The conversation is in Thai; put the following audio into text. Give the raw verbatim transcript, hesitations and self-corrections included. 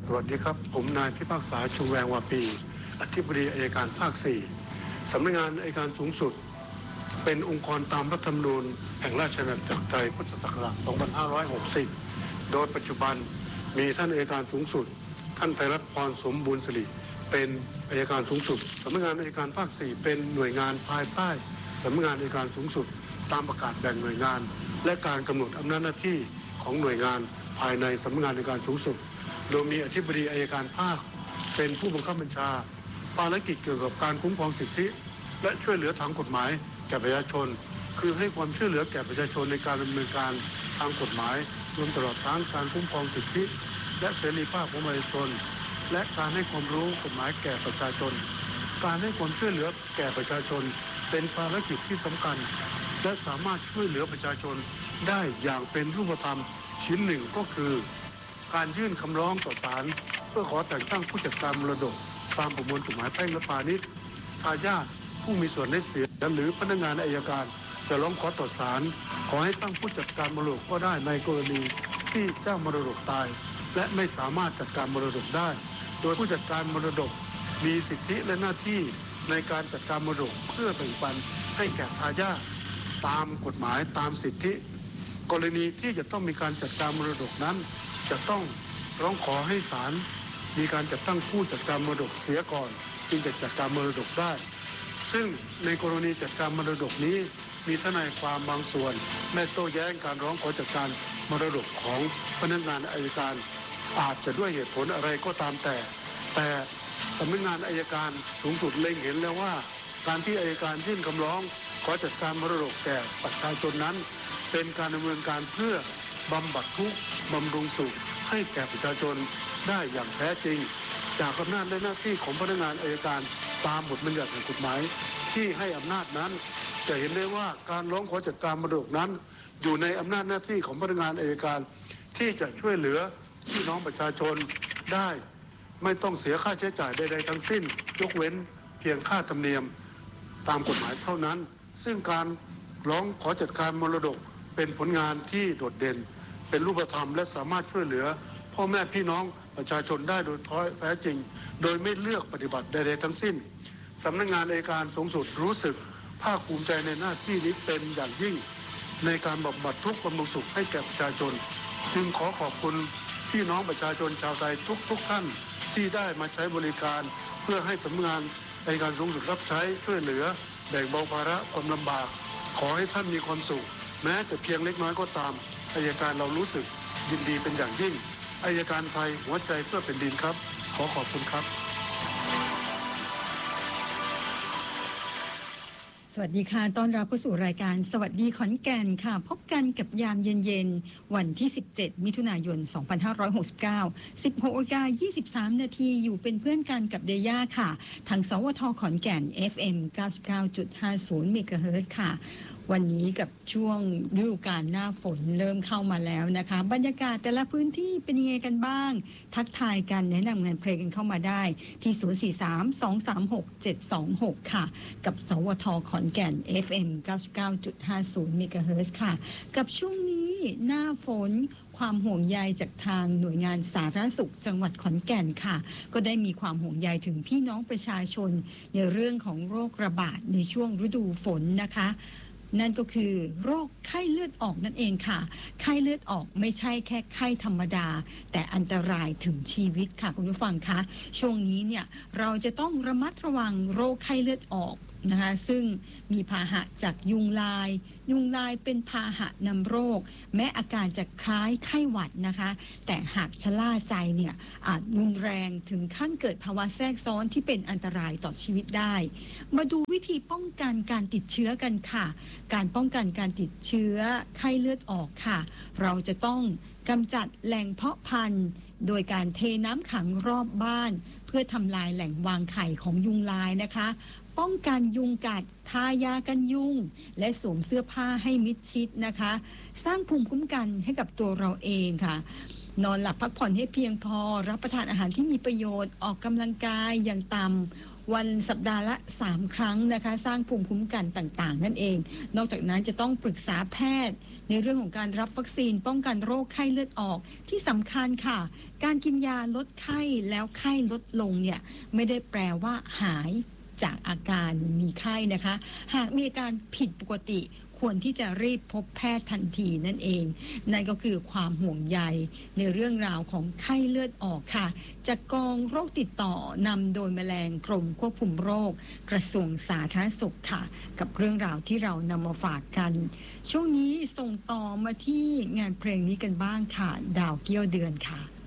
วัสดีครับผมนายพิพากษาชูแวงวาปีอธิบดีอัยการภาคสี่สำนักงานอัยการสูงสุดเป็นองค์กรตามรัฐธรรมนูญแห่งราชอาณาจักรไทยพุทธศักราชสองพันห้าร้อยหกสิบโดยปัจจุบันมีท่านอัยการสูงสุดท่านไพรัตน์พรสมบูรณ์สิริเป็นอัยการสูงสุดสำนักงานอัยการภาคสี่เป็นหน่วยงานภายใต้สำนักงานอัยการสูงสุดตามประกาศแบ่งหน่วยงานและการกำหนดอำนาจหน้าที่ของหน่วยงานภายในสำนักงานอัยการสูงสุดโดยมีอธิบดีอัยการภาคเป็นผู้บังคับบัญชาภารกิจเกี่ยวกับการคุ้มครองสิทธิและช่วยเหลือทางกฎหมายแก่ประชาชนคือให้ความช่วยเหลือแก่ประชาชนในการดำเนินการทางกฎหมายรวมตลอดทั้งการคุ้มครองสิทธิและเสรีภาพของประชาชนและการให้ความรู้กฎหมายแก่ประชาชนการให้ความช่วยเหลือแก่ประชาชนเป็นภารกิจที่สำคัญและสามารถช่วยเหลือประชาชนได้อย่างเป็นรูปธรรมชิ้นหนึ่งก็คือการยื่นคำร้องต่อศาลเพื่อขอแต่งตั้งผู้จัดการมรดกตามประมวลกฎหมายแพ่งและพาณิชย์ทายาทผู้มีส่วนได้เสียหรือพนักงานอัยการจะร้องขอต่อศาลขอให้ตั้งผู้จัดการมรดกก็ได้ในกรณีที่เจ้ามรดกตายและไม่สามารถจัดการมรดกได้โดยผู้จัดการมรดกมีสิทธิและหน้าที่ในการจัดการมรดกเพื่อแบ่งปันให้แก่ทายาทตามกฎหมายตามสิทธิกรณีที่จะต้องมีการจัดการมรดกนั้นจะต้องร้องขอให้ศาลมีการจัดตั้งผู้จัดการมรดกเสียก่อนจึงจะจัดการมรดกได้ซึ่งในกรณีจัดการมรดกนี้มีทนายความบางส่วนได้โต้แย้งการร้องขอจัดการมรดกของพนักงานอัยการอาจจะด้วยเหตุผลอะไรก็ตามแต่แต่สำนักงานอัยการสูงสุดเล็งเห็นแล้วว่าการที่อัยการยื่นคำร้องขอจัดการมรดกแก่ประชาชนนั้นเป็นการดำเนินการเพื่อบำบัดทุกข์บำรุงสุขให้แก่ประชาชนได้อย่างแท้จริงจากอำนาจและหน้าที่ของพนักงานอัยการตามบทบัญญัติแห่งกฎหมายที่ให้อำนาจนั้นจะเห็นได้ว่าการร้องขอจัดการมรดกนั้นอยู่ในอำนาจหน้าที่ของพนักงานอัยการที่จะช่วยเหลือพี่น้องประชาชนได้ไม่ต้องเสียค่าใช้จ่ายใดๆทั้งสิ้นยกเว้นเพียงค่าธรรมเนียมตามกฎหมายเท่านั้นซึ่งการร้องขอจัดการมรดกเป็นผลงานที่โดดเด่นเป็นรูปธรรมและสามารถช่วยเหลือพ่อแม่พี่น้องประชาชนได้โดยแท้จริงโดยไม่เลือกปฏิบัติใดๆทั้งสิ้นสำนักงานอัยการสูงสุดรู้สึกภาคภูมิใจในหน้าที่นี้เป็นอย่างยิ่งในการบำบัดทุกข์บำรุงสุขให้แก่ประชาชนจึงขอขอบคุณพี่น้องประชาชนชาวไทยทุกๆท่านที่ได้มาใช้บริการเพื่อให้สำนักงานอัยการสูงสุดรับใช้ช่วยเหลือแบ่งเบาภาระความลำบากขอให้ท่านมีความสุขแม้จะเพียงเล็กน้อยก็ตามอัยการเรารู้สึกยินดีเป็นอย่างยิ่งอัยการไทยหัวใจเพื่อแผ่นดินครับขอขอบคุณครับสวัสดีค่ะต้อนรับเข้าสู่รายการสวัสดีขอนแก่นค่ะพบกันกับยามเย็นๆวันที่สิบเจ็ดมิถุนายนสองพันห้าร้อยหกสิบเก้า สิบหกนาฬิกายี่สิบสามนาทีอยู่เป็นเพื่อนกันกับเดย่าค่ะทางสวทขอนแก่น เอฟ เอ็ม เก้าสิบเก้าจุดห้าศูนย์ เมกะเฮิรตซ์ค่ะวันนี้กับช่วงฤดูกาลหน้าฝนเริ่มเข้ามาแล้วนะคะบรรยากาศแต่ละพื้นที่เป็นยังไงกันบ้างทักทายกันแนะนำงานเพลงกันเข้ามาได้ที่ศูนย์ สี่ สาม สอง สาม หก เจ็ด สอง หกค่ะกับสวทขอนแก่น เอฟ เอ็ม เก้าสิบเก้าจุดห้าศูนย์ เมกะเฮิรตซ์ค่ะกับช่วงนี้หน้าฝนความห่วงใยจากทางหน่วยงานสาธารณสุขจังหวัดขอนแก่นค่ะก็ได้มีความห่วงใยถึงพี่น้องประชาชนในเรื่องของโรคระบาดในช่วงฤดูฝนนะคะนั่นก็คือโรคไข้เลือดออกนั่นเองค่ะไข้เลือดออกไม่ใช่แค่ไข้ธรรมดาแต่อันตรายถึงชีวิตค่ะคุณผู้ฟังคะช่วงนี้เนี่ยเราจะต้องระมัดระวังโรคไข้เลือดออกนะคะซึ่งมีพาหะจากยุงลายยุงลายเป็นพาหะนำโรคแม้อาการจะคล้ายไข้หวัดนะคะแต่หากชะล่าใจเนี่ยอาจรุนแรงถึงขั้นเกิดภาวะแทรกซ้อนที่เป็นอันตรายต่อชีวิตได้มาดูวิธีป้องกันการติดเชื้อกันค่ะการป้องกันการติดเชื้อไข้เลือดออกค่ะเราจะต้องกำจัดแหล่งเพาะพันธุ์โดยการเทน้ำขังรอบบ้านเพื่อทำลายแหล่งวางไข่ของยุงลายนะคะป้องกันยุงกัดทายากันยุงและสวมเสื้อผ้าให้มิดชิดนะคะสร้างภูมิคุ้มกันให้กับตัวเราเองค่ะนอนหลับพักผ่อนให้เพียงพอรับประทานอาหารที่มีประโยชน์ออกกำลังกายอย่างต่ำวันสัปดาห์ละสามครั้งนะคะสร้างภูมิคุ้มกันต่างๆนั่นเองนอกจากนั้นจะต้องปรึกษาแพทย์ในเรื่องของการรับวัคซีนป้องกันโรคไข้เลือดออกที่สำคัญค่ะการกินยาลดไข้แล้วไข้ลดลงเนี่ยไม่ได้แปลว่าหายจากอาการมีไข้นะคะหากมีอาการผิดปกติควรที่จะรีบพบแพทย์ทันทีนั่นเองนั่นก็คือความห่วงใยในเรื่องราวของไข้เลือดออกค่ะจากกองโรคติดต่อนำโดยแมลงกรมควบคุมโรคกระทรวงสาธารณสุขค่ะกับเรื่องราวที่เรานำมาฝากกันช่วงนี้ส่งต่อมาที่งานเพลงนี้กันบ้างค่ะดาวเกี้ยวเดือนค่ะ